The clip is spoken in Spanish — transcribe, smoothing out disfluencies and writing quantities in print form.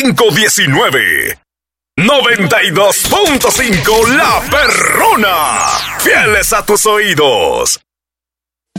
519. 92.5 La Perrona. Fieles a tus oídos.